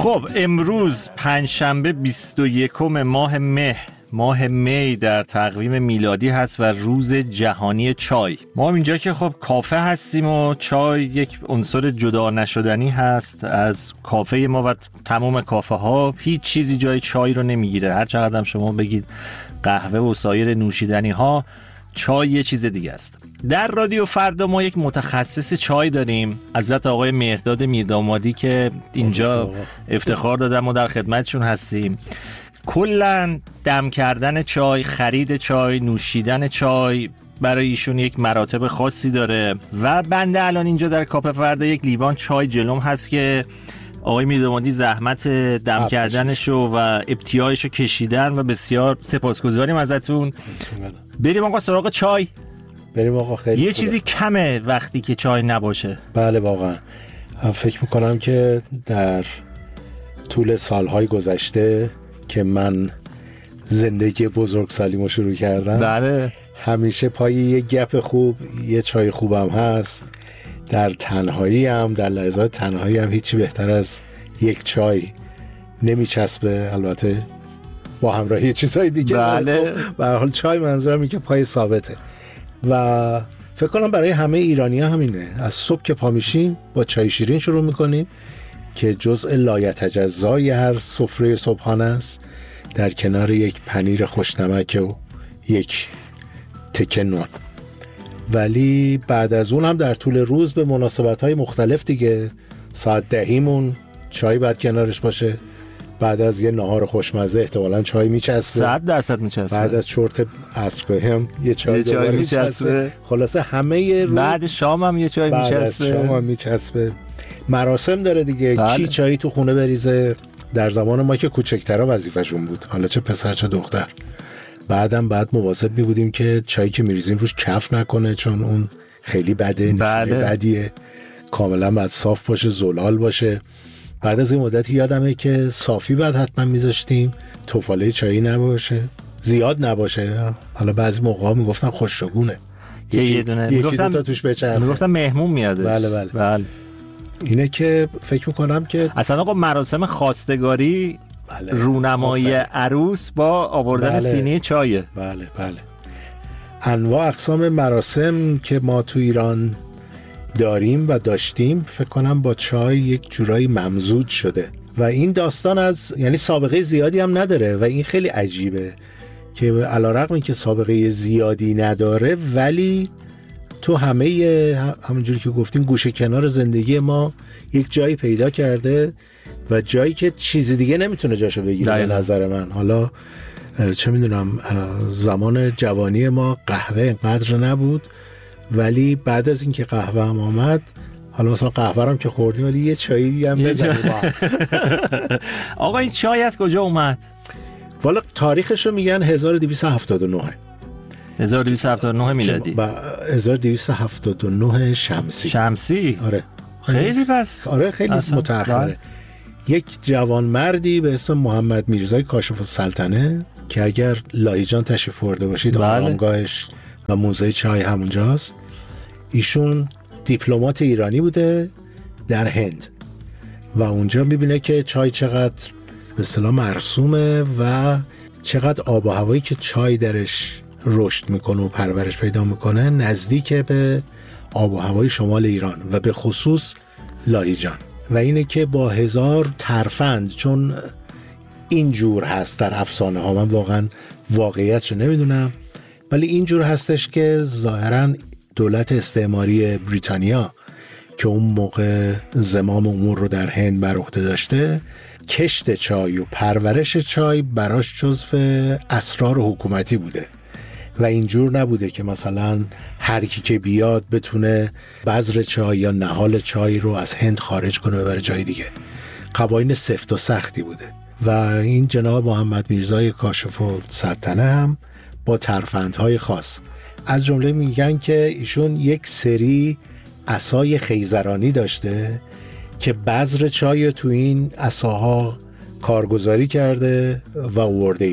خب امروز پنجشنبه 21 ماه می در تقویم میلادی هست و روز جهانی چای. ما هم اینجا که خب کافه هستیم و چای یک عنصر جدا نشدنی هست از کافه ما و تمام کافه ها. هیچ چیزی جای چای رو نمیگیره. هر چقدر شما بگید قهوه و سایر نوشیدنی ها، چای یه چیز دیگه است. در رادیو فردا ما یک متخصص چای داریم، حضرت آقای مهرداد میردامادی که اینجا افتخار دادن ما در خدمتشون هستیم. کلاً دم کردن چای، خرید چای، نوشیدن چای برای ایشون یک مراتب خاصی داره و بنده الان اینجا در کافه فردا یک لیوان چای جلوم هست که آقای میردامادی زحمت دم کردنشو و ابتیاعشو کشیدن و بسیار سپاسگزاریم ازتون. بریم آقا سراغ چای. بریم آقا. خیلی یه چیزی کمه وقتی که چای نباشه. بله واقعا فکر میکنم که در طول سالهای گذشته که من زندگی بزرگسالیمو شروع کردم، بله، همیشه پای یه گپ خوب یه چای خوبم هست. در تنهایی هم، در لحظات تنهایی هم هیچی بهتر از یک چای نمیچسبه، البته با همراهی چیزهای دیگه. بله، به هر حال چای منظورم اینه که پای ثابته و فکر کنم برای همه ایرانی‌ها همینه. از صبح که پا میشیم با چای شیرین شروع میکنیم که جزء لایتجزای هر سفره صبحانه است، در کنار یک پنیر خوشنمک و یک تکه نان. ولی بعد از اون هم در طول روز به مناسبت‌های مختلف دیگه، ساعت 10 چای باید کنارش باشه. بعد از یه نهار خوشمزه احتمالاً چای میچسبه، 100% میچسبه. بعد از چرت عصرگاهی هم یه چای میچسبه. خلاصه همه روز، بعد شام هم یه چای میچسبه. بعد از شام هم میچسبه. مراسم داره دیگه. بله. کی چایی تو خونه بریزه. در زمان ما که کوچکترها وظیفه‌شون بود، حالا چه پسر چه دختر. بعد مواظب می بودیم که چایی که میریزیم روش کف نکنه، چون اون خیلی بده، نشونه بدیه. کاملا باید صاف باشه، زلال باشه. بعد از این مدتی یادمه که صافی بعد حتما میذاشتیم، توفاله چایی نباشه، زیاد نباشه. حالا بعضی موقعا میگفتن خوشگونه که یه دونه یکی دو تا توش بچرخه، میگفتن مهمون میاده. بله. اینه که فکر میکنم که اصلا آقا مراسم خواستگاری، بله، رونمایی عروس با آوردن، بله، سینی چایه. بله. انواع اقسام مراسم که ما تو ایران داریم و داشتیم، فکر کنم با چای یک جورایی ممزوج شده و این داستان از یعنی سابقه زیادی هم نداره و این خیلی عجیبه که علیرغم اینکه سابقه زیادی نداره ولی تو همونجوری که گفتیم گوشه کنار زندگی ما یک جایی پیدا کرده و جایی که چیزی دیگه نمیتونه جاشو بگیره به نظر من. حالا چه میدونم، زمان جوانی ما قهوه اینقدر نبود، ولی بعد از اینکه قهوه هم آمد، حالا مثلا قهوه هم که خوردیم ولی یه چایی دیگه هم بزنیم. آقا این چای از کجا اومد؟ والا تاریخش رو میگن 1279 1279 میلادی. 1279 شمسی. آره خیلی پس. آره خیلی متأخره. یک جوان مردی به اسم محمد میرزای کاشف السلطنه که اگر لاهیجان تشریف برده باشید، آرامگاهش و موزه چای همونجاست. ایشون دیپلمات ایرانی بوده در هند و اونجا میبینه که چای چقدر به اصطلاح مرسومه و چقدر آب و هوایی که چای درش رشد میکنه و پرورش پیدا میکنه نزدیک به آب و هوای شمال ایران و به خصوص لاهیجان. و اینه که با 1000 ترفند، چون اینجور هست در افسانه ها، من واقعا واقعیتشو نمیدونم، ولی اینجور هستش که ظاهرا دولت استعماری بریتانیا که اون موقع زمام امور رو در هند بر عهده داشته، کشت چای و پرورش چای براش جزو اسرار حکومتی بوده و اینجور نبوده که مثلا هر کی که بیاد بتونه بذر چای یا نهال چای رو از هند خارج کنه ببره جای دیگه. قوانین سفت و سختی بوده و این جناب محمد میرزای کاشف السلطنه هم با ترفندهای خاص، از جمله میگن که ایشون یک سری عصای خیزرانی داشته که بذر چای تو این عصاها کارگزاری کرده و آورده ایران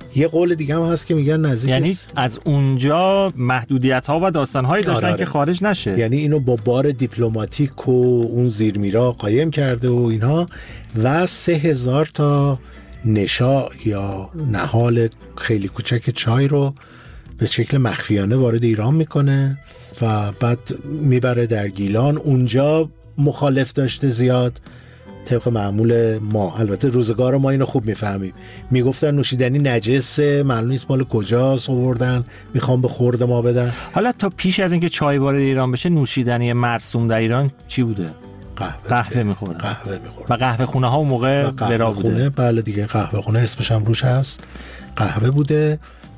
یه قول دیگه هم هست که میگن نزدیک، یعنی از اونجا محدودیت ها و داستان هایی داشتن که خارج نشه. یعنی اینو با بار دیپلماتیک و اون زیرمیرا قایم کرده و اینها، و 3000 تا نشا یا نهال خیلی کوچک چای رو به شکل مخفیانه وارد ایران میکنه و بعد میبره در گیلان. اونجا مخالف داشته زیاد، طبق معمول ما. البته روزگار ما اینو خوب میفهمیم، میگفتن نوشیدنی نجسه، معلوم نیست مال کجاست آوردن، میخوام به خورد ما بدن. حالا تا پیش از اینکه چای وارد ایران بشه نوشیدنی مرسوم در ایران چی بوده؟ قهوه میخورن. و قهوه خونه ها اون موقع برا بوده. بله دیگه، قهوه خونه اسمش هم روش هست، قهوه بوده.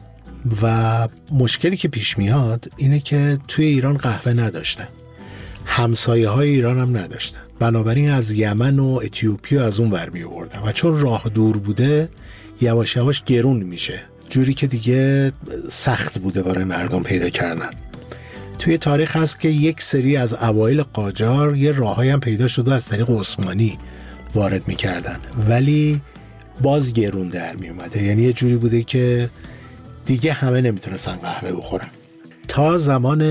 و مشکلی که پیش میاد اینه که توی ایران قهوه نداشتن، همسایه های ایران هم نداشتن، بنابراین از یمن و اتیوپیا از اون ور می آوردن و چون راه دور بوده یواش یواش گرون میشه، جوری که دیگه سخت بوده برای مردم پیدا کردن. توی تاریخ هست که یک سری از اوایل قاجار یه راههایی هم پیدا شده از طریق عثمانی وارد میکردن، ولی باز گرون در می اومده. یعنی یه جوری بوده که دیگه همه نمیتونستن قهوه بخورن تا زمان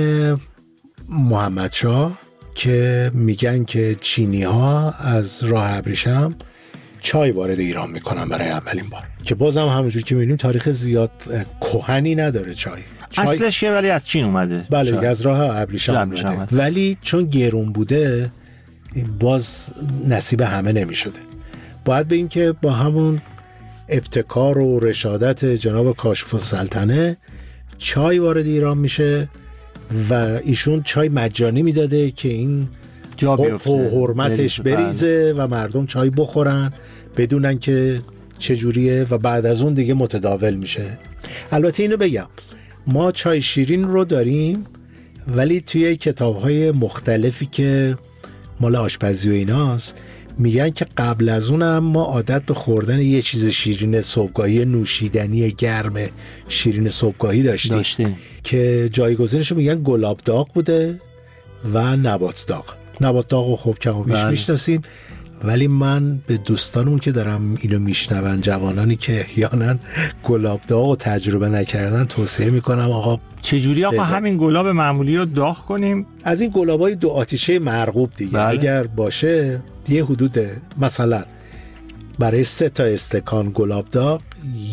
محمدشاه که میگن که چینی ها از راه ابریشم چای وارد ایران میکنن برای اولین بار، که بازم همونجور که میبینیم تاریخ زیاد کهنی نداره چای. اصلش ولی از چین اومده. بله از راه ابریشم اومده، ولی چون گرون بوده باز نصیب همه نمیشده. باید بگیم که با همون ابتکار و رشادت جناب کاشف السلطنه چای وارد ایران میشه و ایشون چای مجانی میداده که این جا بیفته، حرمتش بریزه و مردم چای بخورن بدونن که چجوریه و بعد از اون دیگه متداول میشه. البته اینو بگم ما چای شیرین رو داریم، ولی توی کتاب‌های مختلفی که مال آشپزی و ایناست میگن که قبل از اونم ما عادت به خوردن یه چیز شیرین صبحگاهی، نوشیدنی گرم شیرین صبحگاهی داشتیم که جایگزینش رو میگن گلاب داغ بوده و نبات داغ. نبات داغ رو خب کم و بیش میشناسیم، ولی من به دوستانمون که دارم اینو میشنون، جوانانی که احیانا گلاب داغ رو تجربه نکردن، توصیه میکنم آقا چجوری آقا همین گلاب معمولی رو داغ کنیم؟ از این گلابای 2 آتیشه مرغوب دیگه. بله. اگر باشه یه حدود مثلا برای 3 تا استکان گلاب داغ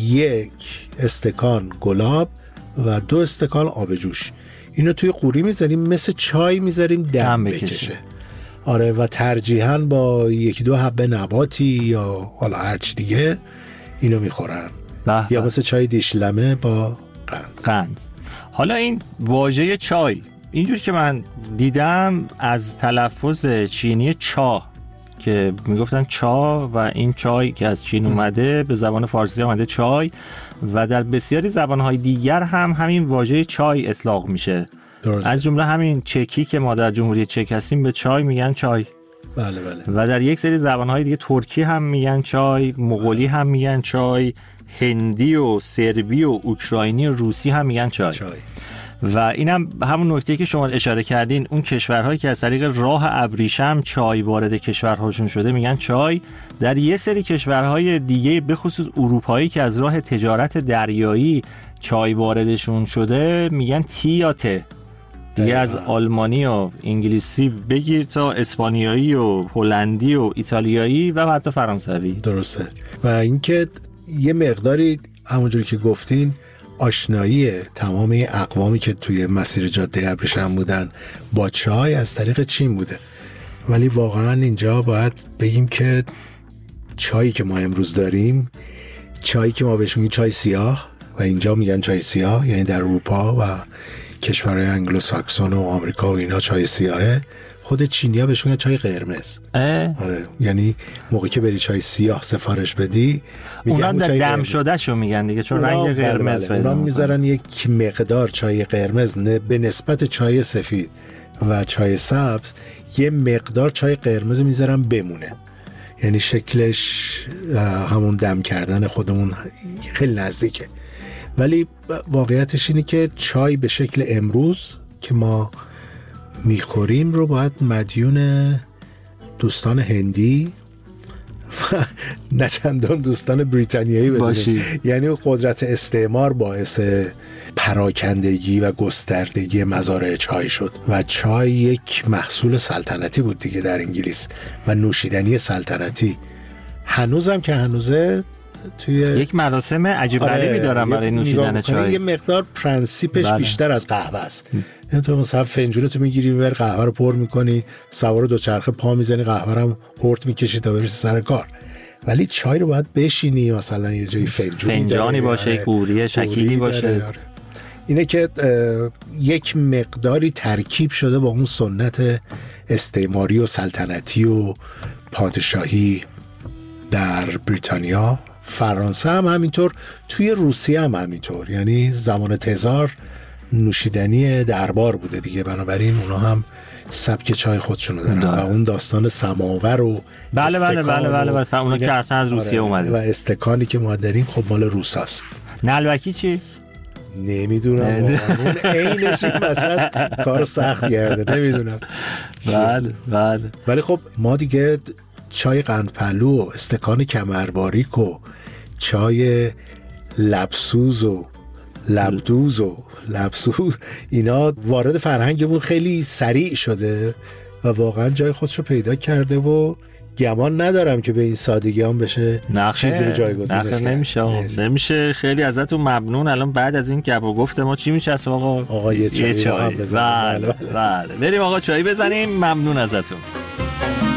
1 استکان گلاب و 2 استکان آب جوش، اینو توی قوری میذاریم مثل چای میذاریم دم بکشه. آره، و ترجیحاً با 1-2 حبه نباتی یا حالا هرچی دیگه اینو میخورن، یا مثل چای دیشلمه با قند. حالا این واژه چای اینجوری که من دیدم از تلفظ چینی چا که میگفتن چا و این چای که از چین اومده به زبان فارسی اومده چای و در بسیاری زبانهای دیگر هم همین واژه چای اطلاق میشه. درست. از جمله همین چکی که ما در جمهوری چک هستیم به چای میگن چای. بله بله. و در یک سری زبانهای دیگه ترکی هم میگن چای، مغولی هم میگن چای، هندی و سربی و اوکراینی و روسی هم میگن چای. و اینم همون نکته که شما اشاره کردین، اون کشورهایی که از طریق راه ابریشم چای وارد کشورهاشون شده میگن چای. در یه سری کشورهای دیگه به خصوص اروپایی که از راه تجارت دریایی چای واردشون شده میگن تی یا ته. دیگه از آلمانی و انگلیسی بگیر تا اسپانیایی و هلندی و ایتالیایی و حتی فرانسوی. درسته. و اینکه یه مقداری همونجوری که گفتین آشنایی تمام اقوامی که توی مسیر جاده ابریشم بودن با چای از طریق چین بوده، ولی واقعا اینجا باید بگیم که چایی که ما امروز داریم، چایی که ما بهش میگیم چای سیاه و اینجا میگن چای سیاه، یعنی در اروپا و کشورهای انگلو ساکسون و آمریکا و اینا چای سیاهه، خود چینی‌ها بهش میگن چای قرمز. آره، یعنی موقعی که بری چای سیاه سفارش بدی اونا در دم شده شو میگن دیگه، چون رنگ قرمز پیدا اونا میذارن یک مقدار چای قرمز به نسبت چای سفید و چای سبز یه مقدار چای قرمز میذارن بمونه، یعنی شکلش همون دم کردن خودمون خیلی نزدیکه. ولی واقعیتش اینه که چای به شکل امروز که ما میخوریم رو باید مدیون دوستان هندی نه چندان دوستان بریتانیایی بدونیم. یعنی قدرت استعمار باعث پراکندگی و گستردگی مزارع چای شد و چای یک محصول سلطنتی بود دیگه در انگلیس و نوشیدنی سلطنتی. هنوزم که هنوزه توی یک مراسم عجیب غریبی دارن برای نوشیدن چای. یه مقدار پرنسیپش بیشتر از قهوه است. یعنی تو مثلا فنجونتو میگیری میبری قهوه رو پر میکنی، سوار دوچرخه پا میزنی، قهوه رو هم هورت میکشی تا برسی سر کار. ولی چای رو باید بشینی، مثلا یه جایی فنجانی باشه، قوری شکیلی باشه. اینه که یک مقداری ترکیب شده با اون سنت استعماری و سلطنتی و پادشاهی در بریتانیا. فرانسه هم همینطور، توی روسیه هم همینطور. یعنی زمان تزار نوشیدنی دربار بوده دیگه، بنابراین اونا هم سبک چای خودشونو دارن و اون داستان سماور و بله اونا که اصلا از روسیه اومده و استکانی که ما داریم خب مال روساست. نلبکی چی؟ نمیدونم اون عینش مثلا کار سخت کرده، نمیدونم. بله ولی خب ما دیگه چای قندپلو و استکان کمرباریک و چای لبسوز و لبدوز و لبسوز اینا وارد فرهنگمون خیلی سریع شده و واقعا جای خودشو پیدا کرده و گمان ندارم که به این سادگی هم بشه چیزی رو جایگزین بشه. نمیشه. خیلی ازتون ممنون. الان بعد از این گپ و گفت ما چی میشه آقا یه چای بله بریم آقا چای بزنیم. ممنون ازتون.